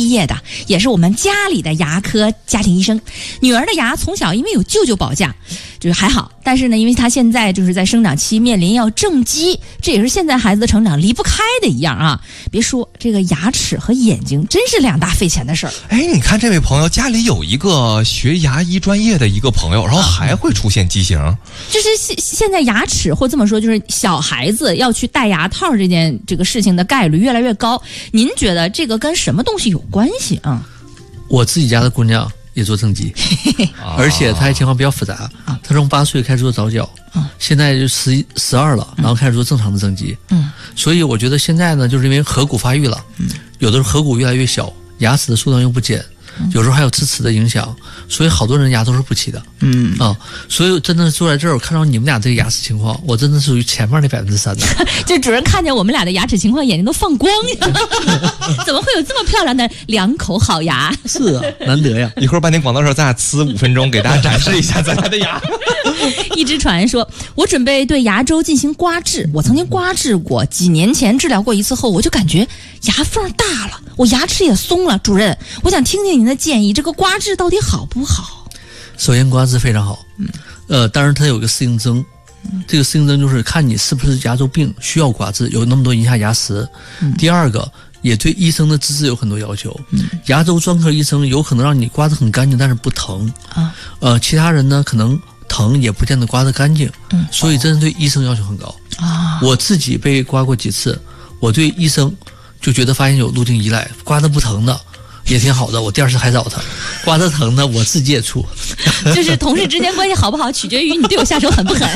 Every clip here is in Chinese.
毕业的，也是我们家里的牙科家庭医生。女儿的牙从小因为有舅舅保驾，就是还好，但是呢，因为她现在就是在生长期，面临要正畸，这也是现在孩子的成长离不开的一样啊。别说这个牙齿和眼睛真是两大费钱的事儿。 哎，你看这位朋友家里有一个学牙医专业的一个朋友，然后还会出现畸形， 就是现在牙齿或这么说，就是小孩子要去戴牙套这个事情的概率越来越高。您觉得这个跟什么东西有关系啊？ 我自己家的姑娘也做正畸，而且她情况比较复杂。她从8岁开始做早矫，现在就12了，然后开始做正常的正畸。所以我觉得现在呢，就是因为颌骨发育了，有的时候颌骨越来越小，牙齿的数量又不减，有时候还有智齿的影响，所以好多人牙都是不齐的。所以真的坐在这儿，我看到你们俩这个牙齿情况，我真的属于前面的3%的。 就主任看见我们俩的牙齿情况，眼睛都放光呀！怎么会有这么漂亮的两口好牙？ 是啊，难得呀！ 一会儿半点广告的时候，咱俩呲5分钟，给大家展示一下咱俩的牙。 一只传说，我准备对牙周进行刮治，我曾经刮治过，几年前治疗过一次后，我就感觉牙缝大了，我牙齿也松了。主任，我想听听您的建议，这个刮治到底好不好？ 首先刮治非常好，当然它有一个适应症，这个适应症就是看你是不是牙周病需要刮治，有那么多银下牙石。第二个，也对医生的资质有很多要求。牙周专科医生有可能让你刮得很干净，但是不疼其他人呢可能疼也不见得刮得干净，所以真的对医生要求很高我自己被刮过几次，我对医生就觉得发现有路径依赖，刮得不疼的也挺好的，我第二次还找他，刮得疼的我自己也出。 就是同事之间关系好不好，取决于你对我下手狠不狠。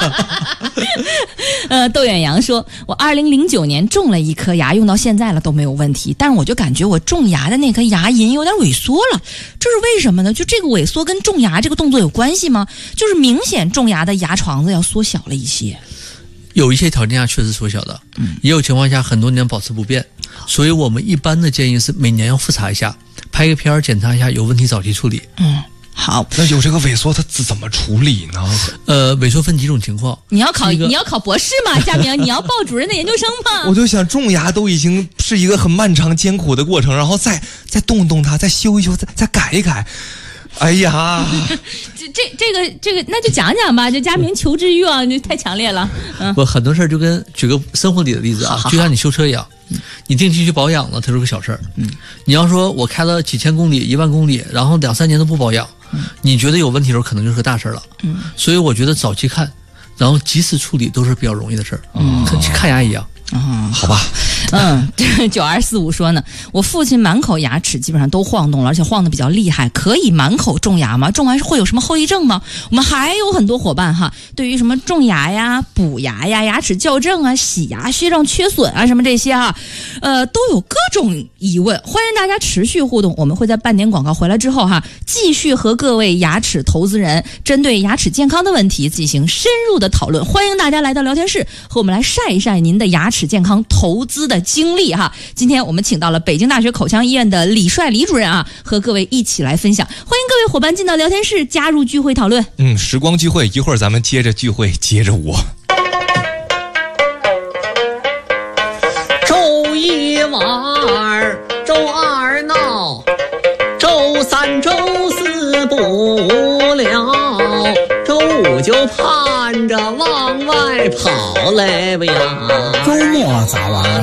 窦远阳说，我2009年种了一颗牙，用到现在了都没有问题，但是我就感觉我种牙的那颗牙龈有点萎缩了，这是为什么呢？就这个萎缩跟种牙这个动作有关系吗？就是明显种牙的牙床子要缩小了一些。 有一些条件下确实缩小的，也有情况下很多年保持不变，所以我们一般的建议是每年要复查一下，拍个片检查一下，有问题早期处理。 好， 那有这个萎缩，它怎么处理呢？ 萎缩分几种情况。 你要考博士吗？佳明，你要报主任的研究生吗？ 我就想，种牙都已经是一个很漫长艰苦的过程，然后再动动它，再修一修，再改一改。哎呀， 这个，那就讲讲吧。这佳明求知欲望就太强烈了。 我很多事儿就跟举个生活里的例子啊，就像你修车一样，你定期去保养了，它是个小事儿。你要说我开了几千公里、1万公里，然后2-3年都不保养，你觉得有问题的时候，可能就是个大事儿了。所以我觉得早期看，然后及时处理都是比较容易的事儿。看牙一样。 好吧。 9245说呢，我父亲满口牙齿基本上都晃动了，而且晃得比较厉害，可以满口种牙吗？种完会有什么后遗症吗？我们还有很多伙伴哈，对于什么种牙呀、补牙呀、牙齿矫正啊、洗牙、血状缺损啊什么这些哈，都有各种疑问，欢迎大家持续互动。我们会在半点广告回来之后哈，继续和各位牙齿投资人针对牙齿健康的问题进行深入的讨论。欢迎大家来到聊天室，和我们来晒一晒您的牙齿健康投资的经历哈。今天我们请到了北京大学口腔医院的李帅李主任啊，和各位一起来分享。欢迎各位伙伴进到聊天室，加入聚会讨论。 时光聚会，一会儿咱们接着聚会，接着我。 周一玩，周二闹，周三周四不了，周五就盼着往外跑来吧呀。 周末咋玩？